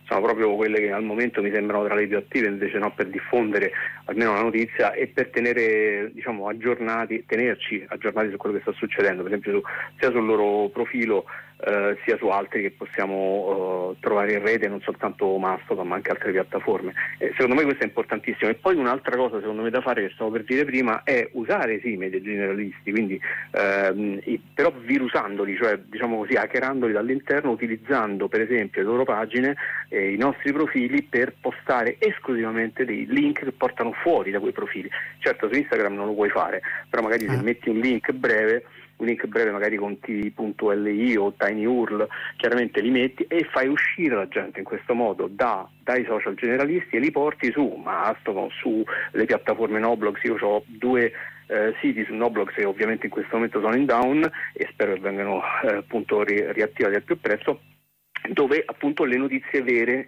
sono proprio quelle che al momento mi sembrano tra le più attive, invece no, per diffondere almeno la notizia e per tenere, diciamo, tenerci aggiornati su quello che sta succedendo, per esempio sia sul loro profilo sia su altri che possiamo trovare in rete, non soltanto Mastodon ma anche altre piattaforme. Secondo me questo è importantissimo. E poi un'altra cosa secondo me da fare, che stavo per dire prima, è usare sì i media generalisti, quindi però virusandoli, cioè diciamo così, hackerandoli dall'interno, utilizzando per esempio le loro pagine, i nostri profili, per postare esclusivamente dei link che portano fuori da quei profili. Certo, su Instagram non lo puoi fare, però magari se metti un link breve magari con t.li o tinyurl, chiaramente li metti e fai uscire la gente in questo modo dai social generalisti e li porti su Mastodon, su le piattaforme Noblogs. Io ho 2 siti su Noblogs che ovviamente in questo momento sono in down e spero che vengano appunto riattivati al più presto, dove appunto le notizie vere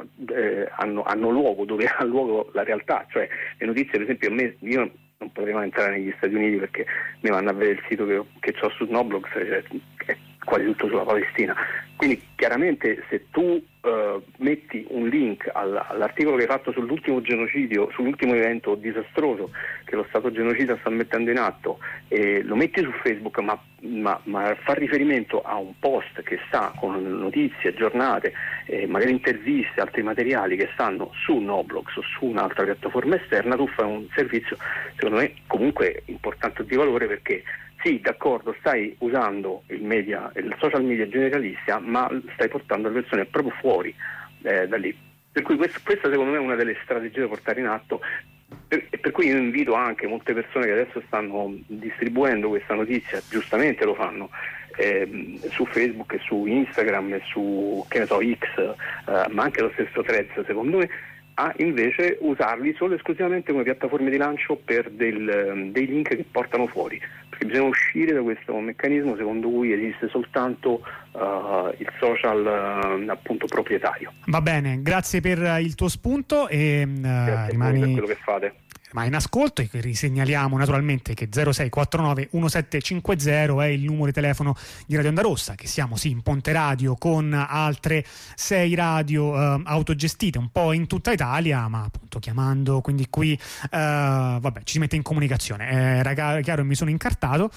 hanno luogo, dove ha luogo la realtà, cioè le notizie, per esempio io non potrei mai entrare negli Stati Uniti perché mi vanno a vedere il sito che ho su Noblogs, cioè, è quasi tutto sulla Palestina. Quindi chiaramente se tu metti un link all'articolo che hai fatto sull'ultimo genocidio, sull'ultimo evento disastroso che lo Stato genocida sta mettendo in atto, e lo metti su Facebook, ma fa riferimento a un post che sta con notizie aggiornate, magari interviste, altri materiali che stanno su Noblogs o su un'altra piattaforma esterna, tu fai un servizio secondo me comunque importante e di valore, perché sì, d'accordo, stai usando il social media generalista, ma stai portando le persone proprio fuori da lì. Per cui questa secondo me è una delle strategie da portare in atto, per cui io invito anche molte persone che adesso stanno distribuendo questa notizia, giustamente lo fanno, su Facebook e su Instagram e su, che ne so, X, ma anche lo stesso Threads, secondo me, a invece usarli solo e esclusivamente come piattaforme di lancio per dei link che portano fuori, perché bisogna uscire da questo meccanismo secondo cui esiste soltanto il social appunto proprietario. Va bene, grazie per il tuo spunto e rimani per quello che fate. Ma in ascolto, e risegnaliamo naturalmente che 0649 1750 è il numero di telefono di Radio Onda Rossa, che siamo sì in Ponte Radio con altre 6 radio autogestite un po' in tutta Italia, ma appunto chiamando, quindi qui ci si mette in comunicazione. Era chiaro, mi sono incartato.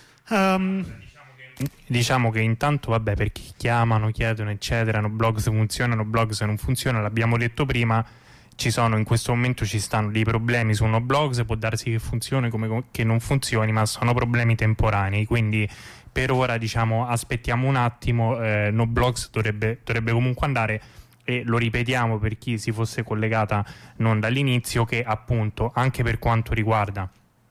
Diciamo che intanto per chi chiamano, chiedono eccetera, blogs funzionano, blogs non funzionano, l'abbiamo detto prima. In questo momento ci stanno dei problemi su Noblogs, può darsi che funzioni come che non funzioni, ma sono problemi temporanei, quindi per ora aspettiamo un attimo. Noblogs dovrebbe comunque andare, e lo ripetiamo per chi si fosse collegata non dall'inizio, che appunto anche per quanto riguarda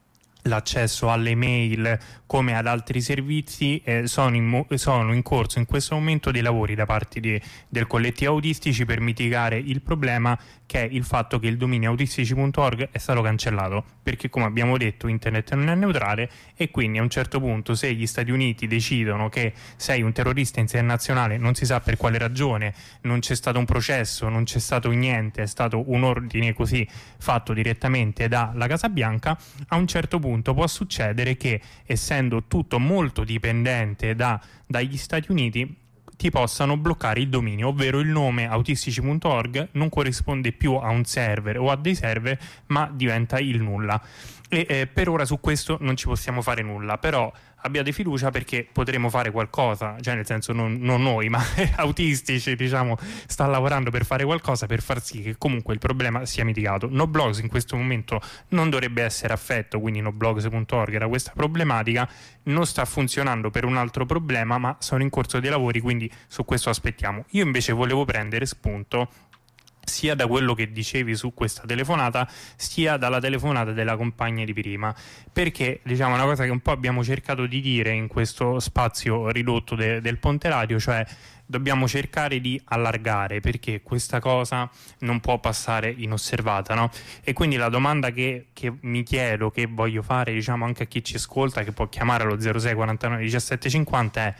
l'accesso alle mail come ad altri servizi sono in corso in questo momento dei lavori da parte del collettivo autistici per mitigare il problema, che è il fatto che il dominio autistici.org è stato cancellato, perché come abbiamo detto internet non è neutrale, e quindi a un certo punto, se gli Stati Uniti decidono che sei un terrorista internazionale, non si sa per quale ragione, non c'è stato un processo, non c'è stato niente, è stato un ordine così fatto direttamente dalla Casa Bianca, a un certo punto può succedere che, essendo tutto molto dipendente dagli Stati Uniti, ti possano bloccare il dominio, ovvero il nome autistici.org non corrisponde più a un server o a dei server, ma diventa il nulla. E per ora su questo non ci possiamo fare nulla, però abbiate fiducia, perché potremo fare qualcosa, cioè nel senso non noi, ma autistici sta lavorando per fare qualcosa per far sì che comunque il problema sia mitigato. Noblogs in questo momento non dovrebbe essere affetto, quindi noblogs.org era questa problematica, non sta funzionando per un altro problema, ma sono in corso dei lavori, quindi su questo aspettiamo. Io invece volevo prendere spunto sia da quello che dicevi su questa telefonata, sia dalla telefonata della compagna di prima, perché una cosa che un po' abbiamo cercato di dire in questo spazio ridotto del Ponte Radio, cioè dobbiamo cercare di allargare, perché questa cosa non può passare inosservata, no? E quindi la domanda che mi chiedo, che voglio fare anche a chi ci ascolta, che può chiamare allo 06 49 17 50, è: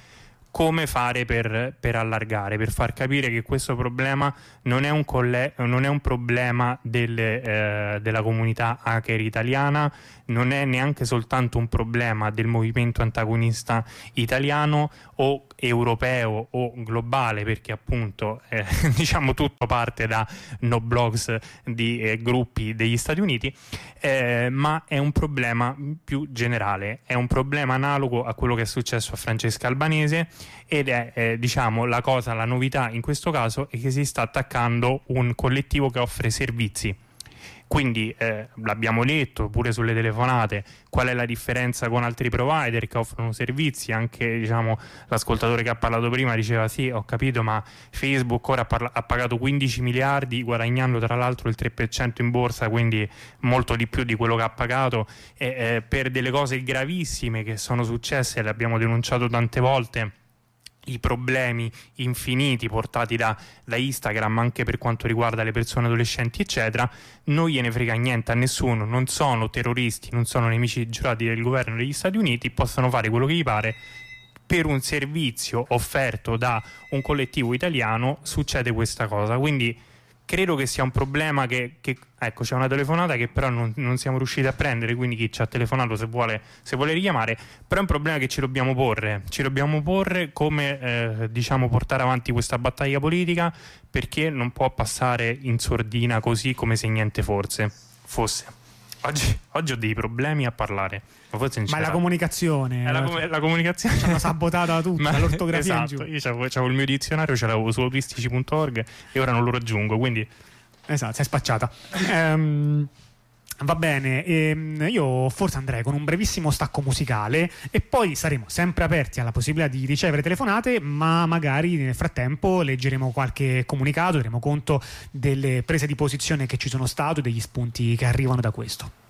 come fare per allargare, per far capire che questo problema non è un problema della comunità hacker italiana, non è neanche soltanto un problema del movimento antagonista italiano o europeo o globale, perché appunto diciamo tutto parte da no blogs di gruppi degli Stati Uniti, ma è un problema più generale, è un problema analogo a quello che è successo a Francesca Albanese, ed è diciamo la novità in questo caso è che si sta attaccando un collettivo che offre servizi. Quindi l'abbiamo detto pure sulle telefonate, qual è la differenza con altri provider che offrono servizi. Anche diciamo l'ascoltatore che ha parlato prima diceva sì, ho capito, ma Facebook ora ha pagato 15 miliardi guadagnando tra l'altro il 3% in borsa, quindi molto di più di quello che ha pagato, per delle cose gravissime che sono successe, le abbiamo denunciato tante volte, i problemi infiniti portati da Instagram anche per quanto riguarda le persone adolescenti eccetera. Non gliene frega niente a nessuno, non sono terroristi, non sono nemici giurati del governo degli Stati Uniti, possono fare quello che gli pare. Per un servizio offerto da un collettivo italiano succede questa cosa, quindi credo che sia un problema che ecco, c'è una telefonata che però non siamo riusciti a prendere, quindi chi ci ha telefonato se vuole richiamare, però è un problema che ci dobbiamo porre come diciamo portare avanti questa battaglia politica, perché non può passare in sordina così come se niente fosse. Oggi ho dei problemi a parlare, ma è la comunicazione, la comunicazione ci hanno sabotata tutta l'ortografia. Esatto, io c'avevo il mio dizionario, ce l'avevo su autistici.org e ora non lo raggiungo, quindi esatto, sei spacciata. Va bene, io forse andrei con un brevissimo stacco musicale e poi saremo sempre aperti alla possibilità di ricevere telefonate, ma magari nel frattempo leggeremo qualche comunicato, daremo conto delle prese di posizione che ci sono state, degli spunti che arrivano da questo.